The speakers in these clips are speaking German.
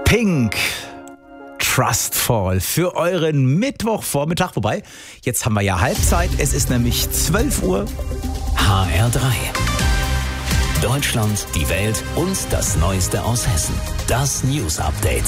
Pink, Trustfall für euren Mittwochvormittag. Wobei, jetzt haben wir ja Halbzeit. Es ist nämlich 12 Uhr. HR3. Deutschland, die Welt und das Neueste aus Hessen. Das News Update.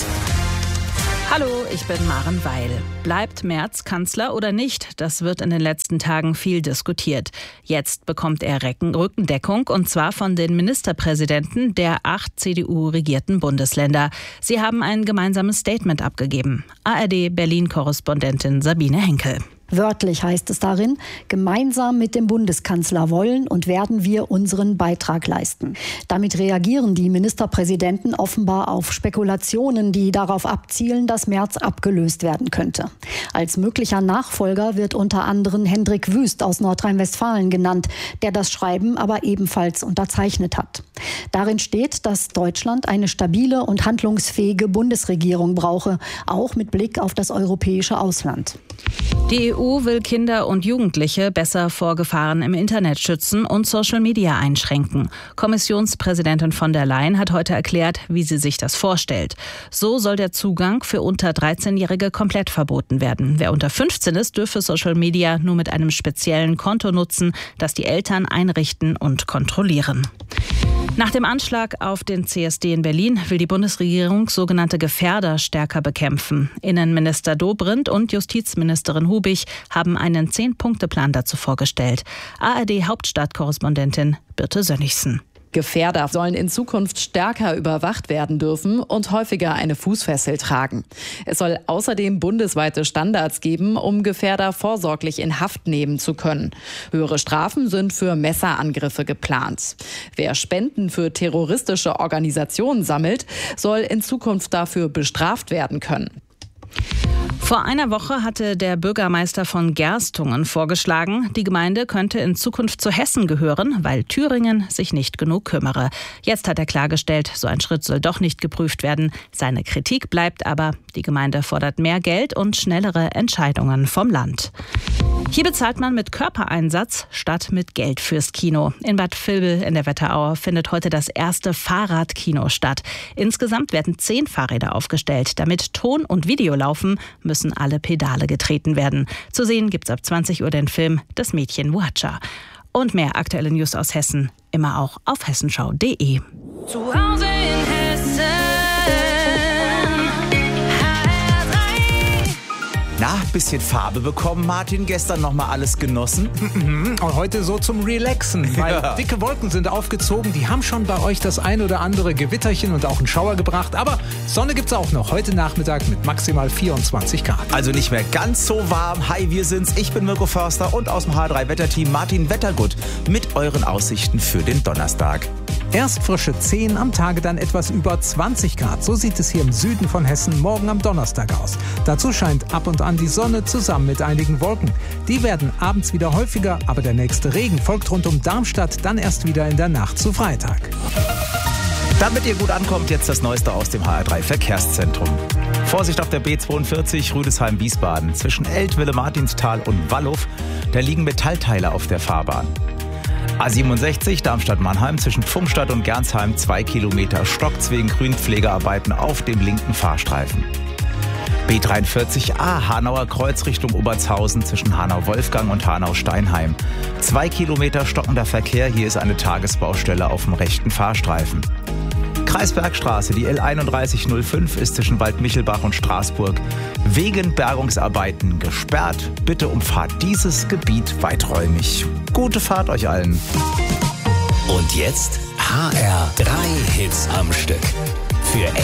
Hallo, ich bin Maren Weil. Bleibt Merz Kanzler oder nicht? Das wird in den letzten Tagen viel diskutiert. Jetzt bekommt er Rückendeckung, und zwar von den Ministerpräsidenten der 8 CDU-regierten Bundesländer. Sie haben ein gemeinsames Statement abgegeben. ARD-Berlin-Korrespondentin Sabine Henkel. Wörtlich heißt es darin, gemeinsam mit dem Bundeskanzler wollen und werden wir unseren Beitrag leisten. Damit reagieren die Ministerpräsidenten offenbar auf Spekulationen, die darauf abzielen, dass Merz abgelöst werden könnte. Als möglicher Nachfolger wird unter anderem Hendrik Wüst aus Nordrhein-Westfalen genannt, der das Schreiben aber ebenfalls unterzeichnet hat. Darin steht, dass Deutschland eine stabile und handlungsfähige Bundesregierung brauche, auch mit Blick auf das europäische Ausland. Die EU will Kinder und Jugendliche besser vor Gefahren im Internet schützen und Social Media einschränken. Kommissionspräsidentin von der Leyen hat heute erklärt, wie sie sich das vorstellt. So soll der Zugang für unter 13-Jährige komplett verboten werden. Wer unter 15 ist, dürfe Social Media nur mit einem speziellen Konto nutzen, das die Eltern einrichten und kontrollieren. Nach dem Anschlag auf den CSD in Berlin will die Bundesregierung sogenannte Gefährder stärker bekämpfen. Innenminister Dobrindt und Justizministerin Hubig haben einen 10-Punkte-Plan dazu vorgestellt. ARD-Hauptstadtkorrespondentin Birte Sönnigsen. Gefährder sollen in Zukunft stärker überwacht werden dürfen und häufiger eine Fußfessel tragen. Es soll außerdem bundesweite Standards geben, um Gefährder vorsorglich in Haft nehmen zu können. Höhere Strafen sind für Messerangriffe geplant. Wer Spenden für terroristische Organisationen sammelt, soll in Zukunft dafür bestraft werden können. Vor einer Woche hatte der Bürgermeister von Gerstungen vorgeschlagen, die Gemeinde könnte in Zukunft zu Hessen gehören, weil Thüringen sich nicht genug kümmere. Jetzt hat er klargestellt, so ein Schritt soll doch nicht geprüft werden. Seine Kritik bleibt aber, die Gemeinde fordert mehr Geld und schnellere Entscheidungen vom Land. Hier bezahlt man mit Körpereinsatz statt mit Geld fürs Kino. In Bad Vilbel in der Wetterau findet heute das erste Fahrradkino statt. Insgesamt werden 10 Fahrräder aufgestellt. Damit Ton und Video laufen, müssen alle Pedale getreten werden. Zu sehen gibt's ab 20 Uhr den Film Das Mädchen Watcher. Und mehr aktuelle News aus Hessen, immer auch auf hessenschau.de. Zu Hause in Hessen. Na, bisschen Farbe bekommen, Martin. Gestern nochmal alles genossen. Und heute so zum Relaxen, weil dicke Wolken sind aufgezogen. Die haben schon bei euch das ein oder andere Gewitterchen und auch einen Schauer gebracht. Aber Sonne gibt's auch noch heute Nachmittag mit maximal 24 Grad. Also nicht mehr ganz so warm. Hi, wir sind's. Ich bin Mirko Förster und aus dem H3-Wetterteam Martin Wettergut mit euren Aussichten für den Donnerstag. Erst frische 10, am Tage dann etwas über 20 Grad. So sieht es hier im Süden von Hessen morgen am Donnerstag aus. Dazu scheint ab und an die Sonne zusammen mit einigen Wolken. Die werden abends wieder häufiger, aber der nächste Regen folgt rund um Darmstadt dann erst wieder in der Nacht zu Freitag. Damit ihr gut ankommt, jetzt das Neueste aus dem HR3-Verkehrszentrum. Vorsicht auf der B42 Rüdesheim-Wiesbaden. Zwischen Eltville, Martinsthal und Wallow, da liegen Metallteile auf der Fahrbahn. A67 Darmstadt-Mannheim zwischen Pfungstadt und Gernsheim 2 Kilometer stockt's wegen Grünpflegearbeiten auf dem linken Fahrstreifen. B43a Hanauer Kreuz Richtung Obertshausen zwischen Hanau-Wolfgang und Hanau-Steinheim. 2 Kilometer stockender Verkehr, hier ist eine Tagesbaustelle auf dem rechten Fahrstreifen. Kreisbergstraße, die L3105 ist zwischen Waldmichelbach und Straßburg wegen Bergungsarbeiten gesperrt. Bitte umfahrt dieses Gebiet weiträumig. Gute Fahrt euch allen. Und jetzt HR3 Hits am Stück. Für